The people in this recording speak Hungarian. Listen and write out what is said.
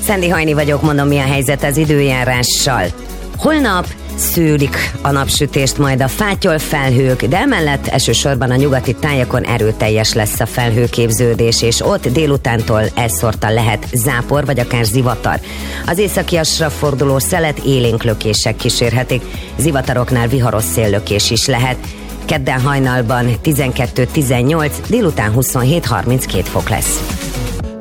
Szendi Hajni vagyok, mondom, mi a helyzet az időjárással. Holnap szűrik a napsütést majd a fátyol felhők, de emellett elsősorban a nyugati tájakon erőteljes lesz a felhőképződés, és ott délutántól elszórtan lehet zápor, vagy akár zivatar. Az északiasra forduló szelet élénk lökések kísérhetik, zivataroknál viharos széllökés is lehet. Kedden hajnalban 12-18, délután 27-32 fok lesz.